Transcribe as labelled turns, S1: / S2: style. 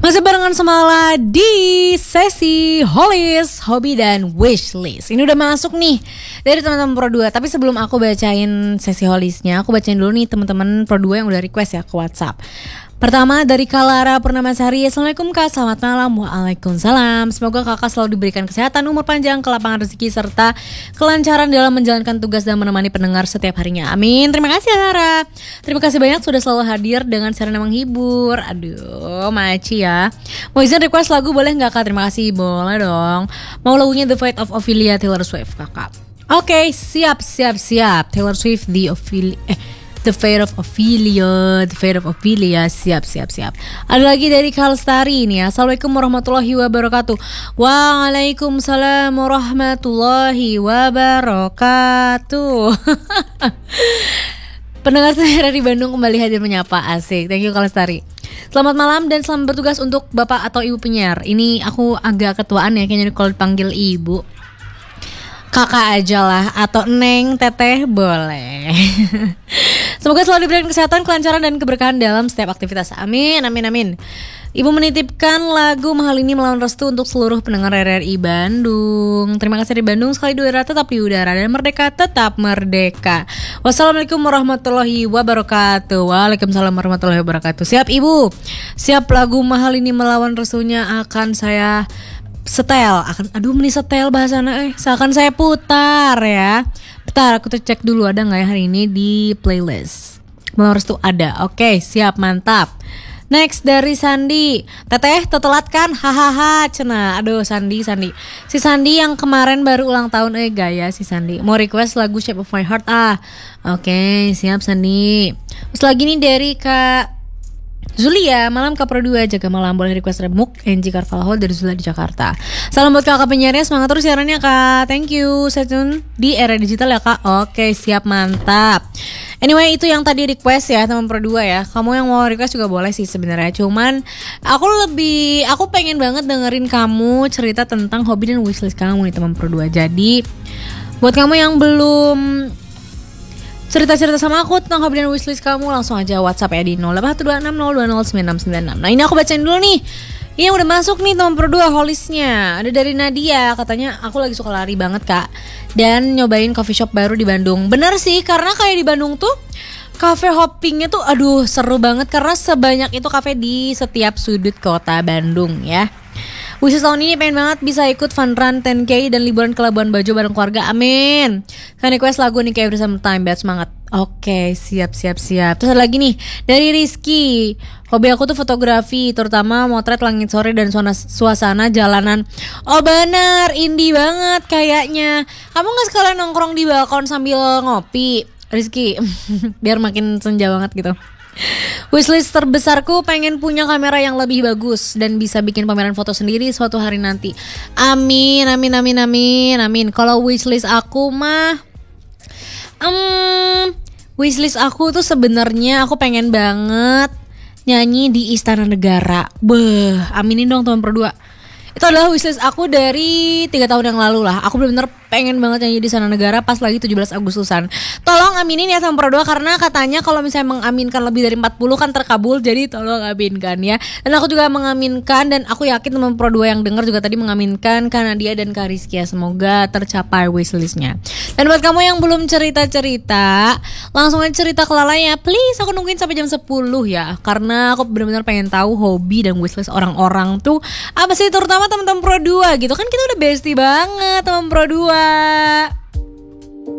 S1: Masih barengan Semala di sesi Holis, Hobi dan Wishlist. Ini udah masuk nih dari teman-teman Pro 2. Tapi sebelum aku bacain sesi Holisnya, aku bacain dulu nih teman-teman Pro 2 yang udah request ya ke WhatsApp. Pertama dari Kalara Purnamasari. Assalamualaikum Kak, selamat malam. Waalaikumsalam. Semoga kakak selalu diberikan kesehatan, umur panjang, kelapangan rezeki, serta kelancaran dalam menjalankan tugas dan menemani pendengar setiap harinya. Amin. Terima kasih Lara. Terima kasih banyak sudah selalu hadir dengan siaran yang menghibur. Aduh, Maci ya. Mau izin request lagu boleh gak Kak? Terima kasih, boleh dong. Mau lagunya The Fate of Ophelia Taylor Swift kakak. Oke, siap. Taylor Swift The Fate of Ophelia, siap. Ada lagi dari Kalstari ini ya. Assalamualaikum warahmatullahi wabarakatuh. Waalaikumsalam warahmatullahi wabarakatuh. Pendengar saya dari Bandung kembali hadir menyapa, asik. Thank you Kalstari. Selamat malam dan selamat bertugas untuk Bapak atau Ibu penyiar. Ini aku agak ketuaan ya, kayaknya kalau dipanggil Ibu. Kakak aja lah, atau Neng, Teteh, boleh. Semoga selalu diberikan kesehatan, kelancaran, dan keberkahan dalam setiap aktivitas. Amin. Ibu menitipkan lagu Mahal Ini Melawan Restu untuk seluruh pendengar RRI Bandung. Terima kasih di Bandung, sekali di udara tetap di udara, dan merdeka tetap merdeka. Wassalamualaikum warahmatullahi wabarakatuh. Waalaikumsalam warahmatullahi wabarakatuh. Siap Ibu? Siap, lagu Mahal Ini Melawan Restunya akan saya setel, bahasana seakan saya putar ya. Bentar, aku cek dulu ada nggak ya hari ini di playlist. Melawan Restu ada. Oke, siap, mantap. Next dari Sandi. Teteh tetelat kan? Hahaha cena. Aduh Sandi. Si Sandi yang kemarin baru ulang tahun, gaya si Sandi. Mau request lagu Shape of My Heart. Oke, siap Sandi. Terus lagi nih dari Kak Zulia, malam Kak Pro 2, jaga malam, boleh request remuk NG Carvalho dari Zulia di Jakarta. Salam buat kakak penyiarnya, semangat terus siarannya Kak. Thank you, stay tune di era digital ya Kak. Oke, siap, mantap. Anyway, itu yang tadi request ya teman Pro 2 ya. Kamu yang mau request juga boleh sih sebenarnya. Cuman aku pengen banget dengerin kamu cerita tentang hobi dan wishlist kamu nih teman Pro 2. Jadi buat kamu yang belum cerita-cerita sama aku tentang hobi dan wishlist kamu, langsung aja WhatsApp ya di 081260209696. Nah ini aku bacain dulu nih. Ini udah masuk nih teman Pro 2 holisnya. Ada dari Nadia, katanya aku lagi suka lari banget Kak, dan nyobain coffee shop baru di Bandung. Bener sih, karena kayak di Bandung tuh cafe hoppingnya tuh seru banget, karena sebanyak itu cafe di setiap sudut kota Bandung ya. Wishlist tahun ini pengen banget bisa ikut fun run 10K dan liburan ke Labuan Bajo bareng keluarga, amin. Kan request lagu nih kayak bersama time, biar semangat. Oke, siap. Terus ada lagi nih dari Rizky. Hobi aku tuh fotografi, terutama motret langit sore dan suasana jalanan. Oh benar, indie banget kayaknya. Kamu gak sekalian nongkrong di balkon sambil ngopi, Rizky? Biar makin senja banget gitu. Wishlist terbesarku pengen punya kamera yang lebih bagus dan bisa bikin pameran foto sendiri suatu hari nanti. Amin. Kalau wishlist aku mah wishlist aku tuh sebenarnya aku pengen banget nyanyi di Istana Negara. Aminin dong teman Pro 2. Itu adalah wishlist aku dari 3 tahun yang lalu lah. Aku benar-benar pengen banget nyanyi di Istana Negara pas lagi 17 Agustusan. Tolong aminin ya sama Pro 2, karena katanya kalau misalnya mengaminkan lebih dari 40 kan terkabul. Jadi tolong aminkan ya. Dan aku juga mengaminkan, dan aku yakin teman Pro 2 yang dengar juga tadi mengaminkan karena dia dan Kak Rizky ya. Semoga tercapai wishlistnya. Dan buat kamu yang belum cerita-cerita, langsung aja cerita ke Lala ya. Please, aku nungguin sampai jam 10 ya. Karena aku benar-benar pengen tahu hobi dan wishlist orang-orang tuh apa sih, terutama teman-teman Pro 2 gitu kan. Kita udah bestie banget teman Pro 2.